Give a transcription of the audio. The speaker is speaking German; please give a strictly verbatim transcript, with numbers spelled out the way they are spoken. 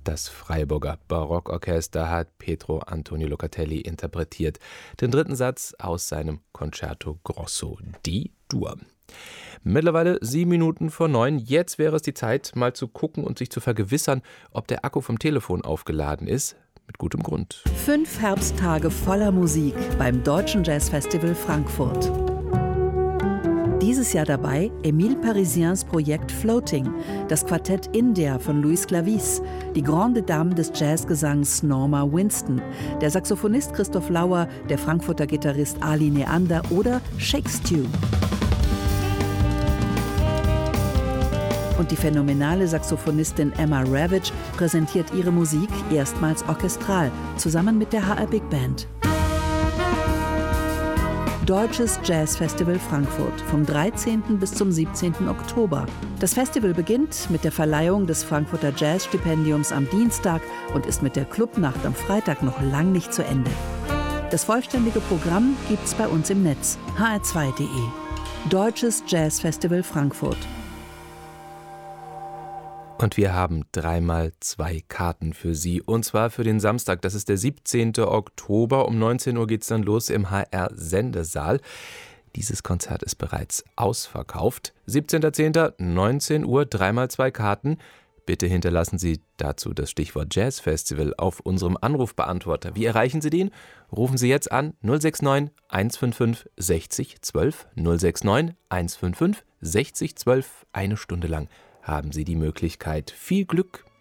Das Freiburger Barockorchester hat Pietro Antonio Locatelli interpretiert. Den dritten Satz aus seinem Concerto Grosso D-Dur. Mittlerweile sieben Minuten vor neun. Jetzt wäre es die Zeit, mal zu gucken und sich zu vergewissern, ob der Akku vom Telefon aufgeladen ist. Mit gutem Grund. Fünf Herbsttage voller Musik beim Deutschen Jazzfestival Frankfurt. Dieses Jahr dabei Émile Parisiens Projekt Floating, das Quartett India von Luis Clavis, die Grande Dame des Jazzgesangs Norma Winston, der Saxophonist Christoph Lauer, der Frankfurter Gitarrist Ali Neander oder Shake Stew. Und die phänomenale Saxophonistin Emma Ravitch präsentiert ihre Musik erstmals orchestral, zusammen mit der H R Big Band. Deutsches Jazzfestival Frankfurt vom dreizehnten bis zum siebzehnten Oktober. Das Festival beginnt mit der Verleihung des Frankfurter Jazzstipendiums am Dienstag und ist mit der Clubnacht am Freitag noch lang nicht zu Ende. Das vollständige Programm gibt's bei uns im Netz h r zwei punkt de. Deutsches Jazzfestival Frankfurt. Und wir haben dreimal zwei Karten für Sie. Und zwar für den Samstag, das ist der siebzehnten Oktober. Um neunzehn Uhr geht es dann los im H R-Sendesaal. Dieses Konzert ist bereits ausverkauft. siebzehnten zehnten neunzehn Uhr, dreimal zwei Karten. Bitte hinterlassen Sie dazu das Stichwort Jazzfestival auf unserem Anrufbeantworter. Wie erreichen Sie den? Rufen Sie jetzt an null sechs neun eins fünf fünf sechzig zwölf, null sechs neun eins fünf fünf sechzig zwölf, eine Stunde lang haben Sie die Möglichkeit. Viel Glück!